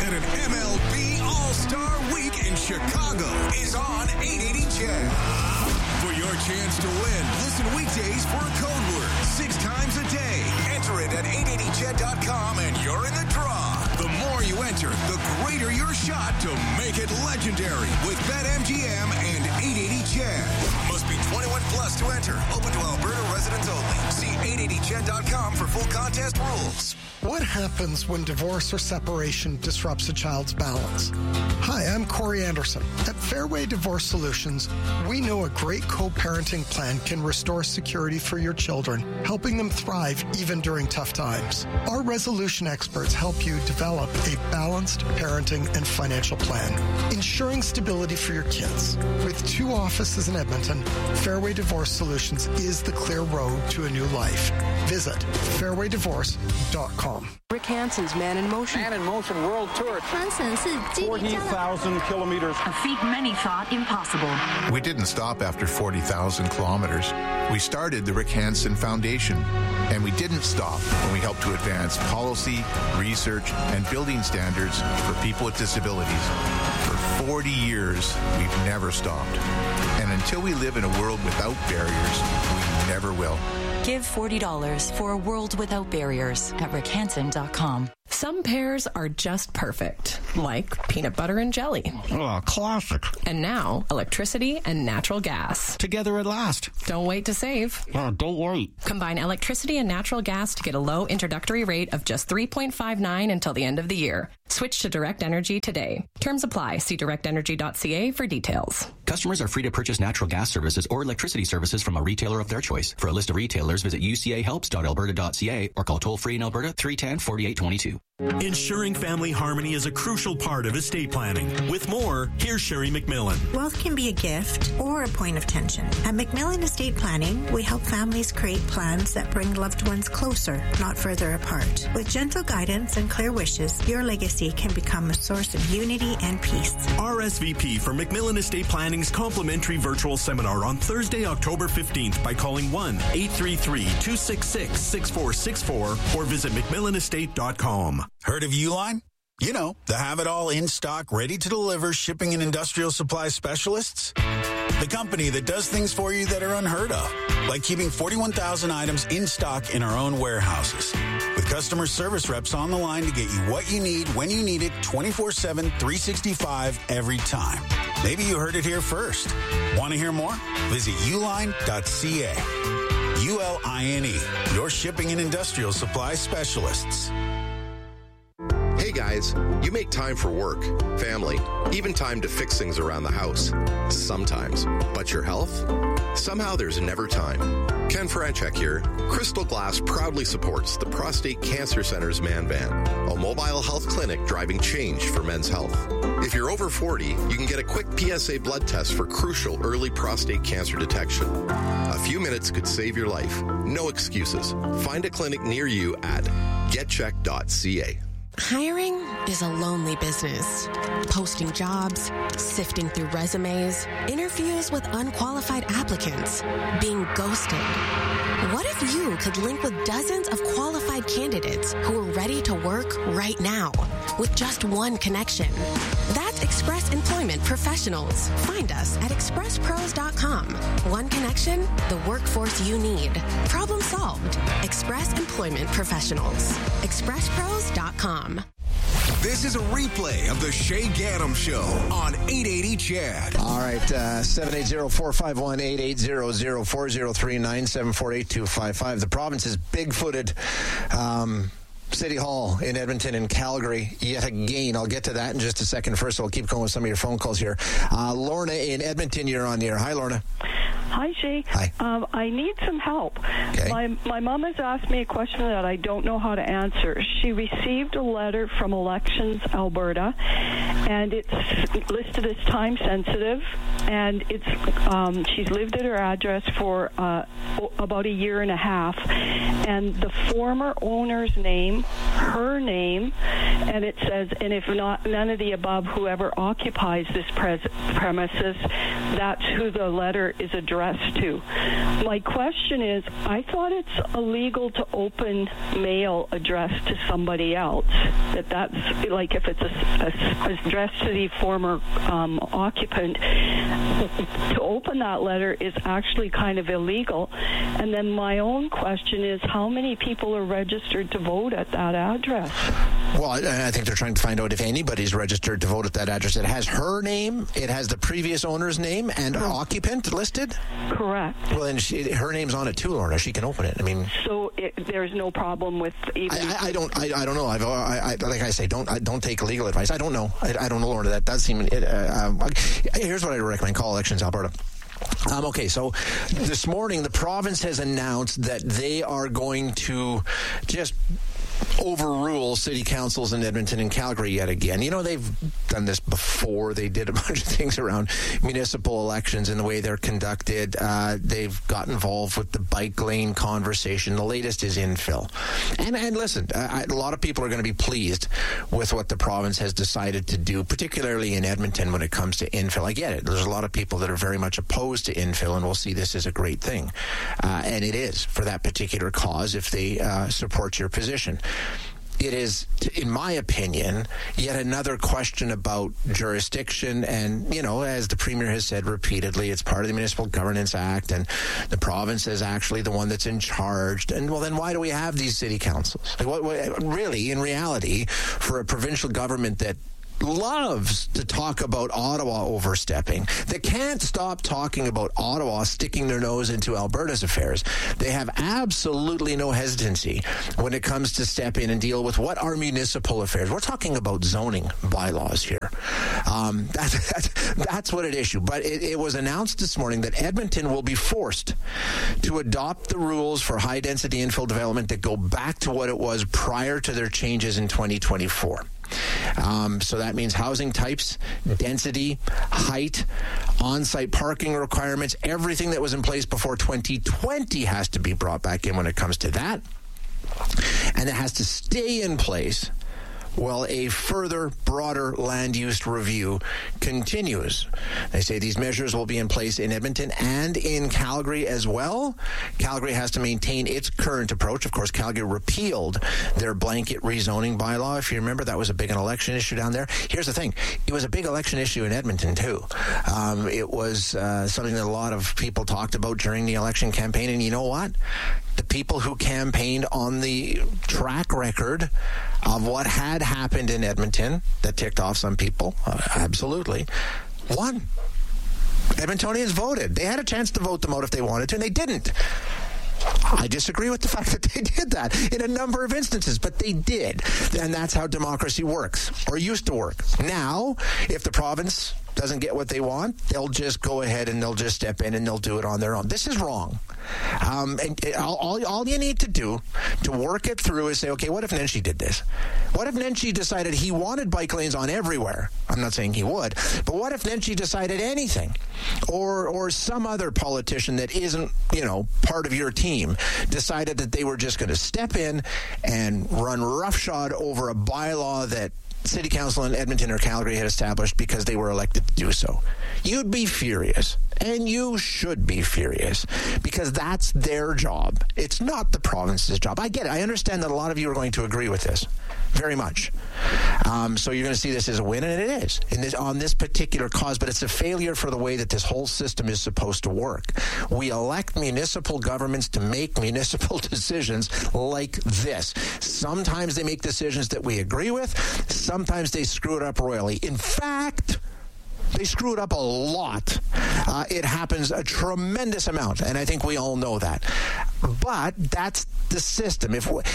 that an MLB All-Star Week in Chicago is on 880 CHED. For your chance to win, listen weekdays for a code word 6 times a day. Enter it at 880ched.com and you're in the draw. The more you enter, the greater your shot to make it legendary with BetMGM and 880 CHED. Must be 21 plus to enter. Open to Alberta residents only. See 880ched.com for full contest rules. What happens when divorce or separation disrupts a child's balance? Hi, I'm Corey Anderson. At Fairway Divorce Solutions, we know a great co-parenting plan can restore security for your children, helping them thrive even during tough times. Our resolution experts help you develop a balanced parenting and financial plan, ensuring stability for your kids. With 2 offices in Edmonton, Fairway Divorce Solutions is the clear road to a new life. Visit fairwaydivorce.com. Rick Hansen's Man in Motion. Man in Motion World Tour. 40,000 kilometers. A feat many thought impossible. We didn't stop after 40,000 kilometers. We started the Rick Hansen Foundation, and we didn't stop when we helped to advance policy, research, and building standards for people with disabilities. For 40 years, we've never stopped. And until we live in a world without barriers, we never will. Give $40 for a world without barriers at rickhansen.com. Some pairs are just perfect, like peanut butter and jelly. Oh, classic. And now, electricity and natural gas. Together at last. Don't wait to save. Oh, don't wait. Combine electricity and natural gas to get a low introductory rate of just $3.59 until the end of the year. Switch to Direct Energy today. Terms apply. See directenergy.ca for details. Customers are free to purchase natural gas services or electricity services from a retailer of their choice. For a list of retailers, visit ucahelps.alberta.ca or call toll-free in Alberta 310-4822. Ensuring family harmony is a crucial part of estate planning. With more, here's Sherry McMillan. Wealth can be a gift or a point of tension. At McMillan Estate Planning, we help families create plans that bring loved ones closer, not further apart. With gentle guidance and clear wishes, your legacy can become a source of unity and peace. RSVP for McMillan Estate Planning's complimentary virtual seminar on Thursday, October 15th by calling 1-833-266-6464 or visit McMillanestate.com. Heard of Uline? You know, the have-it-all in-stock, ready-to-deliver shipping and industrial supply specialists. The company that does things for you that are unheard of, like keeping 41,000 items in stock in our own warehouses. With customer service reps on the line to get you what you need, when you need it, 24/7, 365, every time. Maybe you heard it here first. Want to hear more? Visit uline.ca. ULINE, your shipping and industrial supply specialists. Hey guys, you make time for work, family, even time to fix things around the house. Sometimes. But your health? Somehow there's never time. Ken Franchek here. Crystal Glass proudly supports the Prostate Cancer Center's Man Van, a mobile health clinic driving change for men's health. If you're over 40, you can get a quick PSA blood test for crucial early prostate cancer detection. A few minutes could save your life. No excuses. Find a clinic near you at getcheck.ca. Hiring is a lonely business. Posting jobs, sifting through resumes, interviews with unqualified applicants, being ghosted. What if you could link with dozens of qualified candidates who are ready to work right now with just one connection? That's Express Employment Professionals. Find us at expresspros.com. One connection, the workforce you need. Problem solved. Express Employment Professionals. expresspros.com. This is a replay of the Shay Gaddam Show on 880 CHED. All right, 780-451-8800-403-974-8255. The province's big-footed City Hall in Edmonton and Calgary yet again. I'll get to that in just a second. First, I'll keep going with some of your phone calls here. Lorna in Edmonton, you're on the air. Hi, Lorna. Hi, Shay. Hi. I need some help. Okay. My mom has asked me a question that I don't know how to answer. She received a letter from Elections Alberta, and it's listed as time sensitive, and it's she's lived at her address for about a year and a half, and the former owner's name, her name, And it says, and if not none of the above, whoever occupies this premises, that's who the letter is addressed to. My question is, I thought it's illegal to open mail addressed to somebody else. That's like if it's addressed to the former occupant, to open that letter is actually kind of illegal. And then my own question is, how many people are registered to vote at that address? Well, I think they're trying to find out if anybody's registered to vote at that address. It has her name, it has the previous owner's name, and occupant listed? Correct. Well, and her name's on it too, Lorna. She can open it. I mean, so there's no problem with even. I don't know. Like I say, don't take legal advice. I don't know. I don't know, Lorna. That does seem. Here's what I recommend: call Elections Alberta. Okay, so this morning the province has announced that they are going to just overrule city councils in Edmonton and Calgary yet again. You know, they've done this before. They did a bunch of things around municipal elections and the way they're conducted. They've got involved with the bike lane conversation. The latest is infill. And listen, a lot of people are going to be pleased with what the province has decided to do, particularly in Edmonton when it comes to infill. I get it. There's a lot of people that are very much opposed to infill, and we'll see this as a great thing. And it is for that particular cause if they support your position. It is, in my opinion, yet another question about jurisdiction. And, you know, as the Premier has said repeatedly, it's part of the Municipal Governance Act, and the province is actually the one that's in charge. And, well, then why do we have these city councils? Like, what really, in reality, for a provincial government that loves to talk about Ottawa overstepping, they can't stop talking about Ottawa sticking their nose into Alberta's affairs. They have absolutely no hesitancy when it comes to step in and deal with what are municipal affairs. We're talking about zoning bylaws here. That's what it is. But it was announced this morning that Edmonton will be forced to adopt the rules for high-density infill development that go back to what it was prior to their changes in 2024. So that means housing types, density, height, on-site parking requirements, everything that was in place before 2020 has to be brought back in when it comes to that. And it has to stay in place while a further broader land use review continues. They say these measures will be in place in Edmonton and in Calgary as well. Calgary has to maintain its current approach. Of course, Calgary repealed their blanket rezoning bylaw. If you remember, that was a big election issue down there. Here's the thing. It was a big election issue in Edmonton, too. It was something that a lot of people talked about during the election campaign. And you know what? The people who campaigned on the track record of what had happened in Edmonton that ticked off some people, absolutely, won. Edmontonians voted. They had a chance to vote them out if they wanted to, and they didn't. I disagree with the fact that they did that in a number of instances, but they did. And that's how democracy works, or used to work. Now, if the province doesn't get what they want, they'll just go ahead and they'll just step in and they'll do it on their own. This is wrong. And all you need to do to work it through is say, okay, what if Nenshi did this? What if Nenshi decided he wanted bike lanes on everywhere? I'm not saying he would, but what if Nenshi decided anything? Or some other politician that isn't, part of your team decided that they were just going to step in and run roughshod over a bylaw that City Council in Edmonton or Calgary had established because they were elected to do so. You'd be furious, and you should be furious, because that's their job. It's not the province's job. I get it. I understand that a lot of you are going to agree with this, very much. So you're going to see this as a win, and it is on this particular cause, but it's a failure for the way that this whole system is supposed to work. We elect municipal governments to make municipal decisions like this. Sometimes they make decisions that we agree with. Sometimes they screw it up royally. In fact, they screw it up a lot. It happens a tremendous amount, and I think we all know that. But that's the system.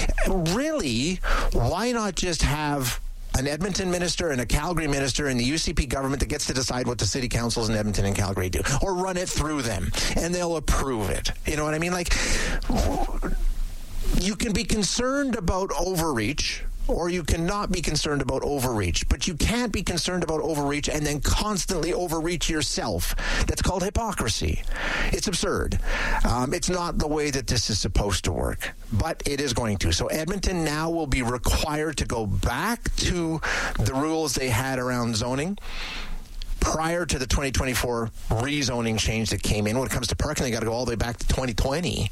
Really, why not just have an Edmonton minister and a Calgary minister in the UCP government that gets to decide what the city councils in Edmonton and Calgary do, or run it through them, and they'll approve it? You know what I mean? Like, you can be concerned about overreach or you cannot be concerned about overreach. But you can't be concerned about overreach and then constantly overreach yourself. That's called hypocrisy. It's absurd. It's not the way that this is supposed to work, but it is going to. So Edmonton now will be required to go back to the rules they had around zoning prior to the 2024 rezoning change that came in. When it comes to parking, they got to go all the way back to 2020.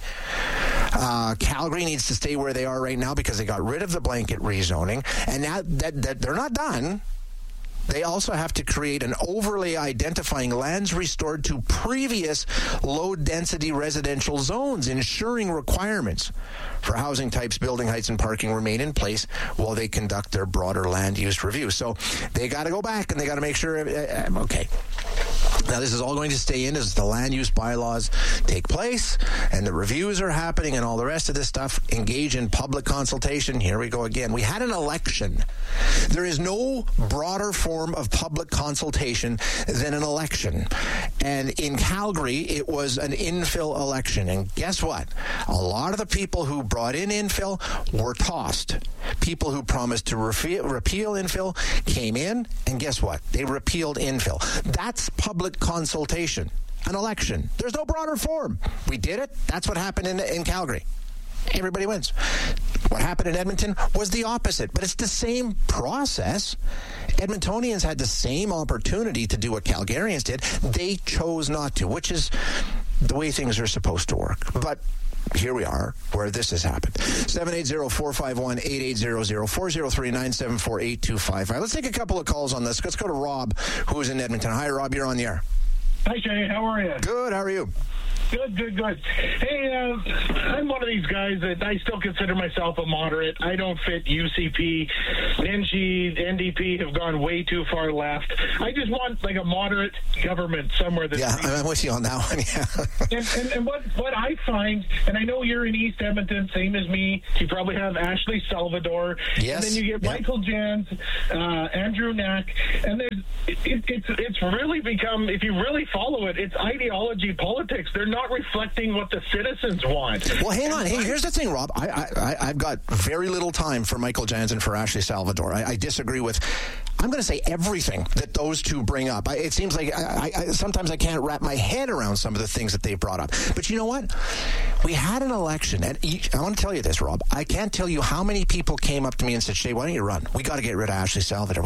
Calgary needs to stay where they are right now because they got rid of the blanket rezoning. And now that they're not done, they also have to create an overlay identifying lands restored to previous low-density residential zones, ensuring requirements for housing types, building heights, and parking remain in place while they conduct their broader land use review. So they got to go back and they got to make sure, okay. Now, this is all going to stay in as the land use bylaws take place and the reviews are happening and all the rest of this stuff. Engage in public consultation. Here we go again. We had an election. There is no broader form of public consultation than an election. And in Calgary, it was an infill election. And guess what? A lot of the people who brought in infill were tossed. People who promised to repeal infill came in, and guess what? They repealed infill. That's public consultation. An election. There's no broader form. We did it. That's what happened in Calgary. Everybody wins. What happened in Edmonton was the opposite, but it's the same process. Edmontonians had the same opportunity to do what Calgarians did. They chose not to, which is the way things are supposed to work. But here we are, where this has happened. 780-451-8800, 403-974-8255. Let's take a couple of calls on this. Let's go to Rob, who is in Edmonton. Hi, Rob. You're on the air. Hi, Jay. How are you? Good. How are you? Good. Hey, I'm one of these guys that I still consider myself a moderate. I don't fit UCP. NG, NDP have gone way too far left. I just want like a moderate government somewhere. I'm with you on that one. Yeah. and what I find, and I know you're in East Edmonton, same as me. You probably have Ashley Salvador. Yes. And then you get Michael Jans, Andrew Knack, and it's really become, if you really follow it, it's ideology politics. They're not reflecting what the citizens want. Well, hang on. Hey, here's the thing, Rob. I've got very little time for Michael Jans and for Ashley Salvador. I disagree with, I'm going to say, everything that those two bring up. It seems like sometimes I can't wrap my head around some of the things that they brought up. But you know what? We had an election. I want to tell you this, Rob. I can't tell you how many people came up to me and said, Shay, why don't you run? We got to get rid of Ashley Salvador.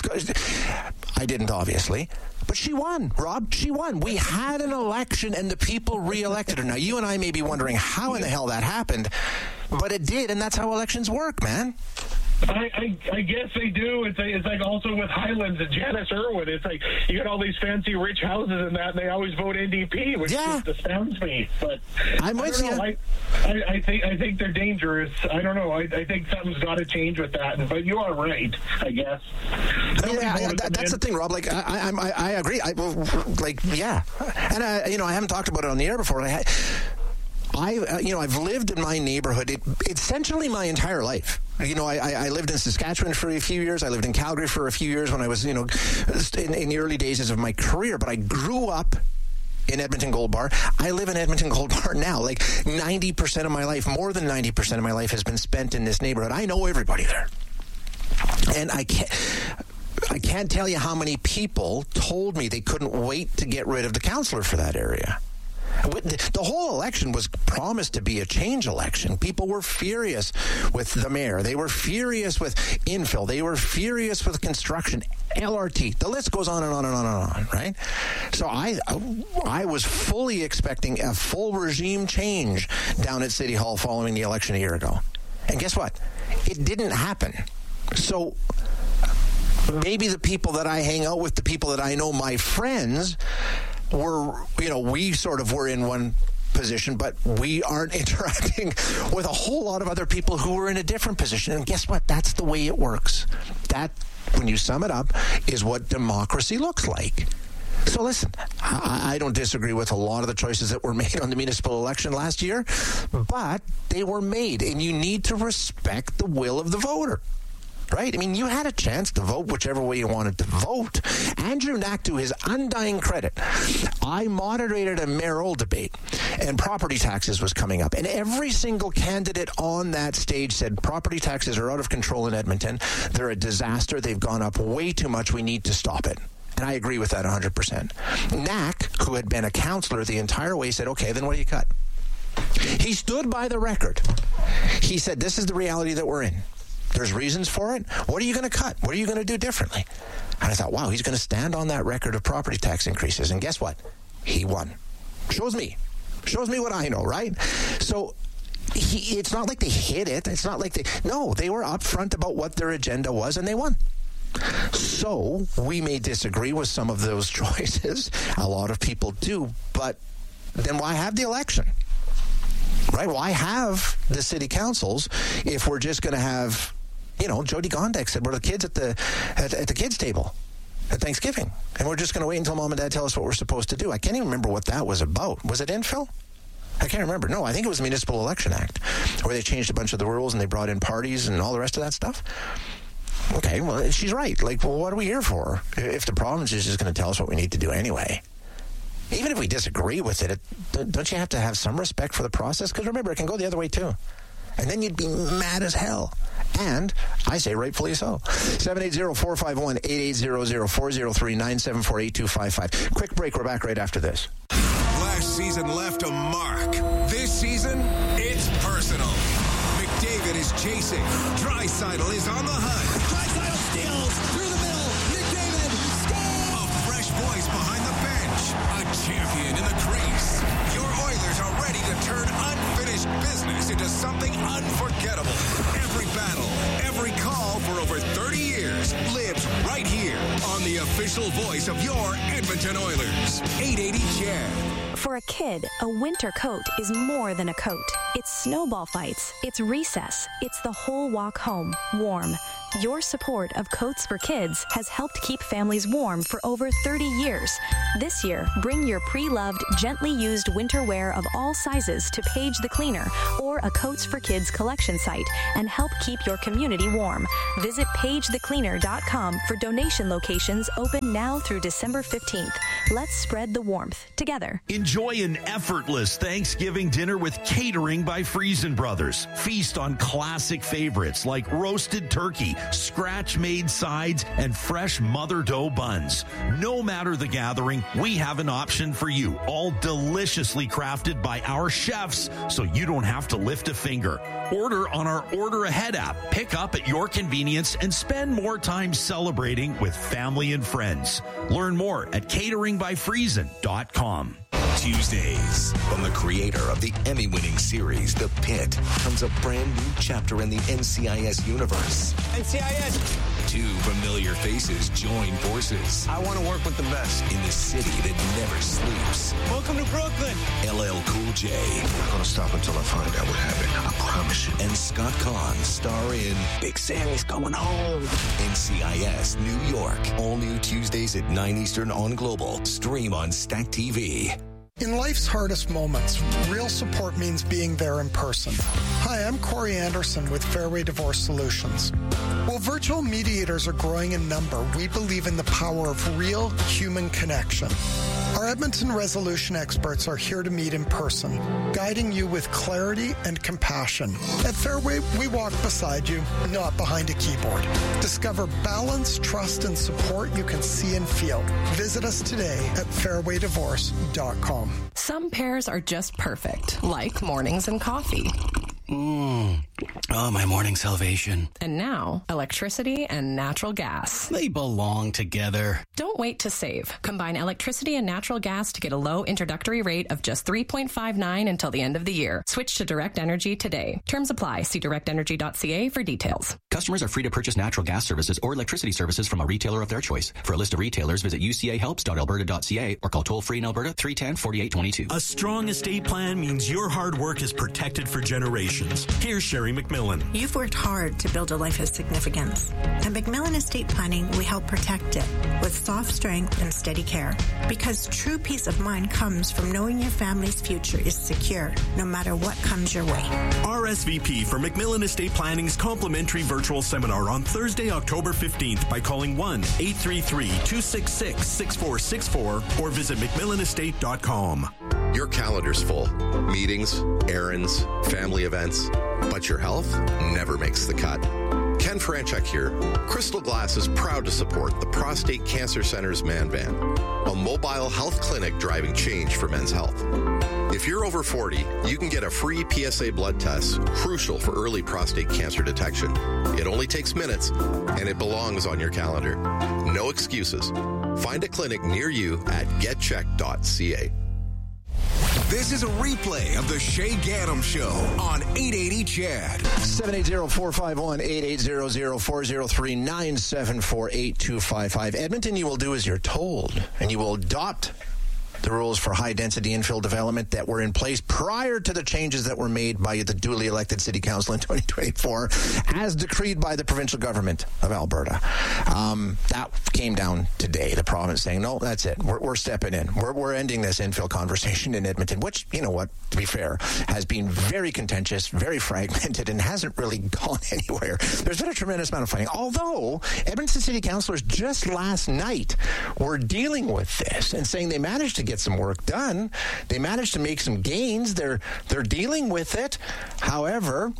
I didn't, obviously. But she won, Rob. She won. We had an election, and the people re-elected her. Now, you and I may be wondering how in the hell that happened, but it did, and that's how elections work, man. I guess they do. It's like also with Highlands and Janice Irwin. It's like you got all these fancy rich houses and that, and they always vote NDP, which just astounds me. But I'm with you. I think they're dangerous. I don't know. I think something's got to change with that. But you are right, I guess. That's the thing, Rob. Like I agree. And I haven't talked about it on the air before. I've lived in my neighborhood essentially my entire life. I lived in Saskatchewan for a few years. I lived in Calgary for a few years when I was, in the early days of my career. But I grew up in Edmonton Gold Bar. I live in Edmonton Gold Bar now. Like 90% of my life, more than 90% of my life has been spent in this neighborhood. I know everybody there. And I can't tell you how many people told me they couldn't wait to get rid of the councillor for that area. The whole election was promised to be a change election. People were furious with the mayor. They were furious with infill. They were furious with construction, LRT. The list goes on and on and on and on, right? So I was fully expecting a full regime change down at City Hall following the election a year ago. And guess what? It didn't happen. So maybe the people that I hang out with, the people that I know, my friends, we sort of were in one position, but we aren't interacting with a whole lot of other people who were in a different position. And guess what? That's the way it works. That, when you sum it up, is what democracy looks like. So listen, I don't disagree with a lot of the choices that were made on the municipal election last year, but they were made, and you need to respect the will of the voter. right? I mean, you had a chance to vote whichever way you wanted to vote. Andrew Knack, to his undying credit, I moderated a mayoral debate, and property taxes was coming up. And every single candidate on that stage said property taxes are out of control in Edmonton. They're a disaster. They've gone up way too much. We need to stop it. And I agree with that 100%. Knack, who had been a councillor the entire way, said, okay, then what do you cut? He stood by the record. He said, this is the reality that we're in. There's reasons for it. What are you going to cut? What are you going to do differently? And I thought, wow, he's going to stand on that record of property tax increases. And guess what? He won. Shows me what I know, right? So it's not like they hid it. It's not like they were upfront about what their agenda was, and they won. So we may disagree with some of those choices. A lot of people do, but then why have the election? Right? Why have the city councils if we're just going to have, Jody Gondek said we're the kids at the kids' table at Thanksgiving, and we're just going to wait until mom and dad tell us what we're supposed to do. I can't even remember what that was about. Was it infill? I can't remember. No, I think it was the Municipal Election Act, where they changed a bunch of the rules and they brought in parties and all the rest of that stuff. Okay, well, she's right. What are we here for if the province is just going to tell us what we need to do anyway? Even if we disagree with it, don't you have to have some respect for the process? Because remember, it can go the other way too. And then you'd be mad as hell. And I say rightfully so. 780-451-8800-403-974-8255. Quick break. We're back right after this. Last season left a mark. This season, it's personal. McDavid is chasing. Draisaitl is on the hunt. Draisaitl steals through the middle. McDavid scores. A fresh voice behind the bench. A champion in the crease. Your Oilers are ready to turn unfinished business into something unforgettable. Every battle, every call for over 30 years lives right here on the official voice of your Edmonton Oilers. 880 CHED. For a kid, a winter coat is more than a coat. It's snowball fights, it's recess, it's the whole walk home, warm. Your support of Coats for Kids has helped keep families warm for over 30 years. This year, bring your pre-loved, gently used winter wear of all sizes to Paige the Cleaner or a Coats for Kids collection site and help keep your community warm. Visit pagethecleaner.com for donation locations open now through December 15th. Let's spread the warmth together. Enjoy an effortless Thanksgiving dinner with Catering by Friesen Brothers. Feast on classic favorites like roasted turkey, scratch-made sides, and fresh mother dough buns. No matter the gathering, we have an option for you, all deliciously crafted by our chefs, so you don't have to lift a finger. Order on our Order Ahead app, pick up at your convenience, and spend more time celebrating with family and friends. Learn more at cateringbyfriesen.com. Tuesdays. From the creator of the Emmy-winning series, The Pit, comes a brand new chapter in the NCIS universe. NCIS! Two familiar faces join forces. I want to work with the best. In the city that never sleeps. Welcome to Brooklyn. LL Cool J. I'm not going to stop until I find out what happened. I promise you. And Scott Conn star in Big Sammy's Coming Home. NCIS New York. All new Tuesdays at 9 Eastern on Global. Stream on Stack TV. In life's hardest moments, real support means being there in person. Hi, I'm Corey Anderson with Fairway Divorce Solutions. While virtual mediators are growing in number, we believe in the power of real human connection. Our Edmonton resolution experts are here to meet in person, guiding you with clarity and compassion. At Fairway, we walk beside you, not behind a keyboard. Discover balance, trust, and support you can see and feel. Visit us today at fairwaydivorce.com. Some pairs are just perfect, like mornings and coffee. Oh, my morning salvation. And now, electricity and natural gas. They belong together. Don't wait to save. Combine electricity and natural gas to get a low introductory rate of just $3.59 until the end of the year. Switch to Direct Energy today. Terms apply. See directenergy.ca for details. Customers are free to purchase natural gas services or electricity services from a retailer of their choice. For a list of retailers, visit ucahelps.alberta.ca or call toll-free in Alberta 310-4822. A strong estate plan means your hard work is protected for generations. solutions. Here's Sherry McMillan. You've worked hard to build a life of significance. At McMillan Estate Planning, we help protect it with soft strength and steady care. Because true peace of mind comes from knowing your family's future is secure, no matter what comes your way. RSVP for McMillan Estate Planning's complimentary virtual seminar on Thursday, October 15th by calling 1-833-266-6464 or visit McMillanestate.com. Your calendar's full. Meetings, errands, family events. But your health never makes the cut. Ken Franchuk here. Crystal Glass is proud to support the Prostate Cancer Center's Man Van, a mobile health clinic driving change for men's health. If you're over 40, you can get a free PSA blood test, crucial for early prostate cancer detection. It only takes minutes, and it belongs on your calendar. No excuses. Find a clinic near you at getcheck.ca. This is a replay of the Shay Gaddam Show on 880 CHED. 780-451-8800-403-974-8255. Edmonton, you will do as you're told, and you will adopt the rules for high-density infill development that were in place prior to the changes that were made by the duly elected City Council in 2024, as decreed by the provincial government of Alberta. That came down today, the province saying, no, that's it. We're stepping in. We're ending this infill conversation in Edmonton, which, you know what, to be fair, has been very contentious, very fragmented, and hasn't really gone anywhere. There's been a tremendous amount of fighting, although Edmonton City Councillors just last night were dealing with this and saying they managed to get some work done. They managed to make some gains. They're dealing with it. However,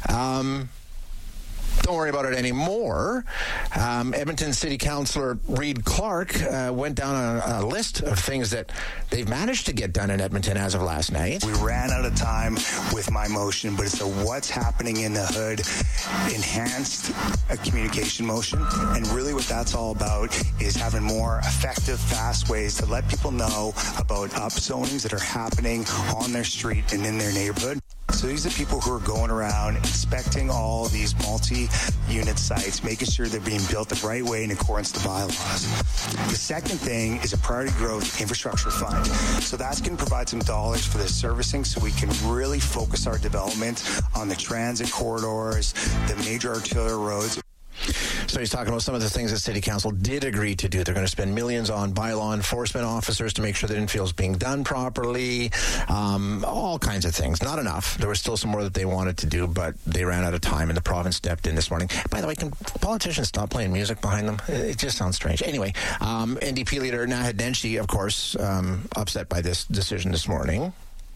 don't worry about it anymore. Edmonton City Councillor Reid Clark went down a list of things that they've managed to get done in Edmonton as of last night. We ran out of time with my motion, but it's a what's happening in the hood enhanced communication motion. And really what that's all about is having more effective, fast ways to let people know about upzonings that are happening on their street and in their neighborhood. So these are people who are going around inspecting all these multi-unit sites, making sure they're being built the right way in accordance to bylaws. The second thing is a priority growth infrastructure fund. So that's going to provide some dollars for the servicing so we can really focus our development on the transit corridors, the major arterial roads. So he's talking about some of the things that City Council did agree to do. They're going to spend millions on bylaw enforcement officers to make sure that infill is being done properly, all kinds of things. Not enough. There was still some more that they wanted to do, but they ran out of time, and the province stepped in this morning. By the way, can politicians stop playing music behind them? It just sounds strange. Anyway, NDP leader Naheed Nenshi, of course, upset by this decision this morning.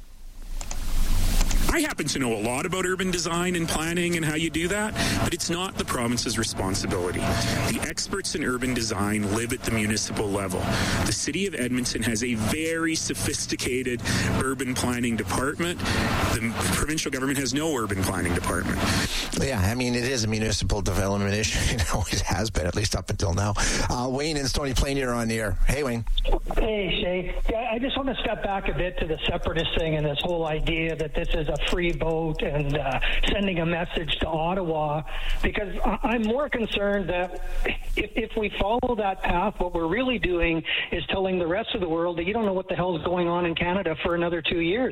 I happen to know a lot about urban design and planning and how you do that, but it's not the province's responsibility. The experts in urban design live at the municipal level. The City of Edmonton has a very sophisticated urban planning department. The provincial government has no urban planning department. Yeah, I mean, it is a municipal development issue. It always has been, at least up until now. Wayne in Stony Plain, you're on the air. Hey, Wayne. Hey, Shay. Yeah, I just want to step back a bit to the separatist thing and this whole idea that this is a free vote and sending a message to Ottawa, because I'm more concerned that if we follow that path, what we're really doing is telling the rest of the world that you don't know what the hell is going on in Canada for another 2 years.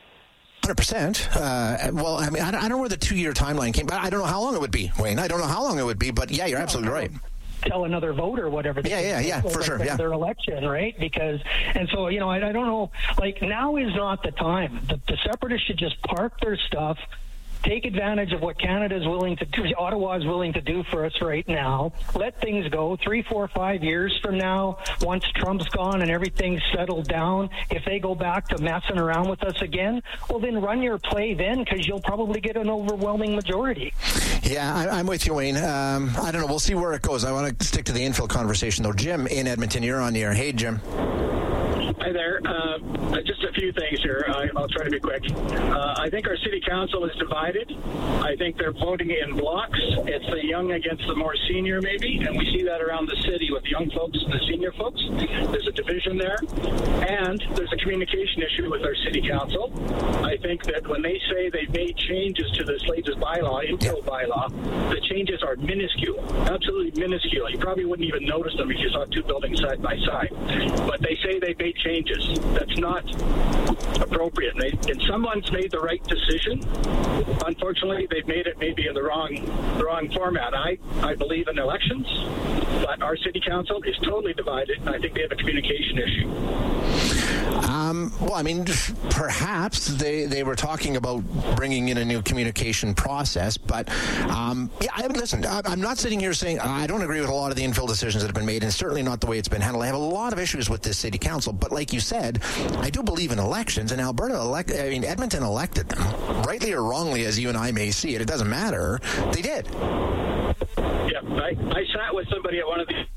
100%. Well, I mean, I don't know where the 2-year timeline came, but I don't know how long it would be, Wayne. I don't know how long it would be, but yeah, you're absolutely right. Tell another vote or whatever. Yeah, for sure. Yeah. Their election, right? Because, and so, you know, I don't know, like, now is not the time. The separatists should just park their stuff, take advantage of what Canada is willing to do, Ottawa is willing to do for us right now. Let things go 3, 4, 5 years from now, once Trump's gone and everything's settled down. If they go back to messing around with us again, well, then run your play then, because you'll probably get an overwhelming majority. Yeah, I'm with you, Wayne. I don't know. We'll see where it goes. I want to stick to the infill conversation, though. Jim in Edmonton, you're on the air. Hey, Jim. Hi there. Just a few things here. I'll try to be quick. I think our city council is divided. I think they're voting in blocks. It's the young against the more senior, maybe, and we see that around the city with the young folks and the senior folks. There's a division there, and there's a communication issue with our city council. I think that when they say they've made changes to this latest bylaw, infill bylaw, the changes are minuscule, absolutely minuscule. You probably wouldn't even notice them if you saw two buildings side by side. But they say they've made changes changes. That's not appropriate. And someone's made the right decision. Unfortunately, they've made it maybe in the wrong format. I believe in elections, but our city council is totally divided, and I think they have a communication issue. Well, I mean, perhaps they were talking about bringing in a new communication process, but listen, I'm not sitting here saying I don't agree with a lot of the infill decisions that have been made, and certainly not the way it's been handled. I have a lot of issues with this city council, but like you said, I do believe in elections, and Edmonton elected them, rightly or wrongly, as you and I may see it. It doesn't matter. They did. Yeah, I sat with somebody at one of the...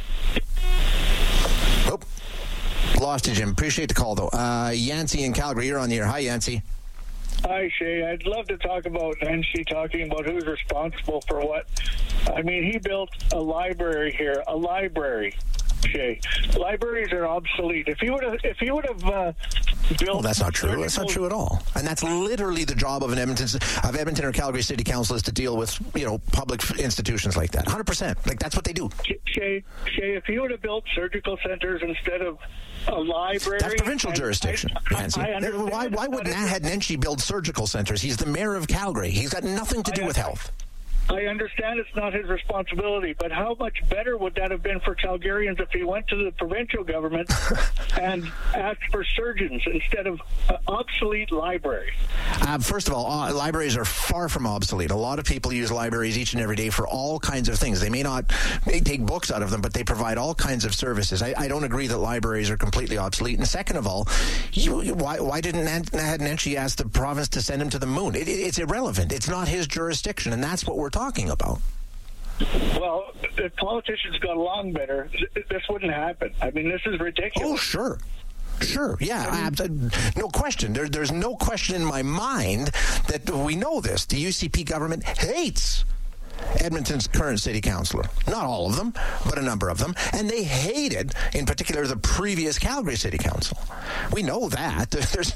Oh, lost you, Jim. Appreciate the call, though. Yancey in Calgary, you're on the air. Hi, Yancey. Hi, Shay. I'd love to talk about Nenshi talking about who's responsible for what. I mean, he built a library here, Shay. Libraries are obsolete. If he would have built... Well, that's not true. That's not true at all. And that's literally the job of Edmonton or Calgary City Council, is to deal with, public institutions like that. 100%. Like, that's what they do. Shay, if he would have built surgical centers instead of a library... That's provincial jurisdiction, Nancy. Why wouldn't Naheed Nenshi build surgical centers? He's the mayor of Calgary. He's got nothing to do with health. I understand it's not his responsibility, but how much better would that have been for Calgarians if he went to the provincial government and asked for surgeons instead of obsolete libraries? First of all, libraries are far from obsolete. A lot of people use libraries each and every day for all kinds of things. They may take books out of them, but they provide all kinds of services. I don't agree that libraries are completely obsolete. And second of all, why didn't Naheed Nenshi ask the province to send him to the moon? It's irrelevant. It's not his jurisdiction, and that's what we're talking about. Well, if politicians got along better, this wouldn't happen. I mean, this is ridiculous. Oh, sure. Yeah, no question. There's no question in my mind that we know this. The UCP government hates Edmonton's current city councillor. Not all of them, but a number of them. And they hated, in particular, the previous Calgary City Council. We know that.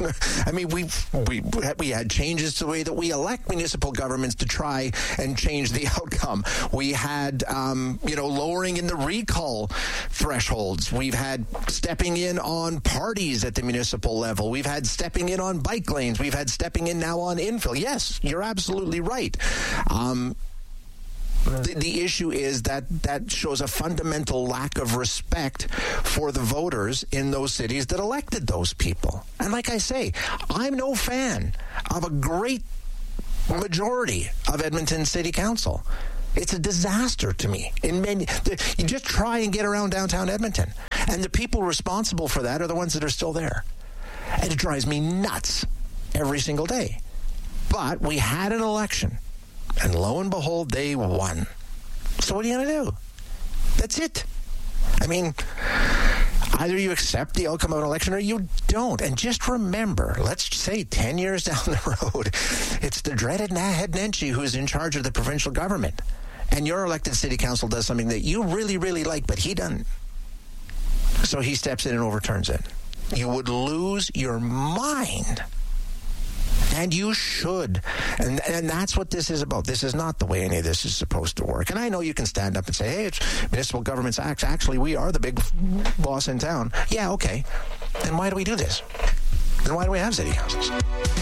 We had changes to the way that we elect municipal governments to try and change the outcome. We had, lowering in the recall thresholds. We've had stepping in on parties at the municipal level. We've had stepping in on bike lanes. We've had stepping in now on infill. Yes, you're absolutely right. The issue is that shows a fundamental lack of respect for the voters in those cities that elected those people. And like I say, I'm no fan of a great majority of Edmonton City Council. It's a disaster to me. You just try and get around downtown Edmonton, and the people responsible for that are the ones that are still there. And it drives me nuts every single day. But we had an election. And lo and behold, they won. So what are you going to do? That's it. I mean, either you accept the outcome of an election or you don't. And just remember, let's say 10 years down the road, it's the dreaded Naheed Nenshi who's in charge of the provincial government. And your elected city council does something that you really, really like, but he doesn't. So he steps in and overturns it. You would lose your mind. And you should. And that's what this is about. This is not the way any of this is supposed to work. And I know you can stand up and say, hey, it's Municipal Governments Act. Actually, we are the big boss in town. Yeah, okay. Then why do we do this? Then why do we have city councils?